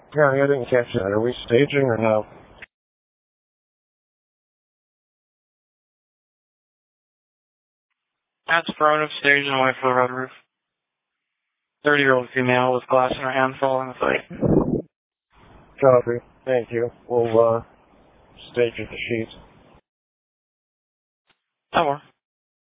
Yeah, I didn't catch that. Are we staging or no? That's affirmative, stage and away for the red roof. 30-year-old female with glass in her hand following the fight. Copy. Thank you. We'll, stage at the sheets. Over.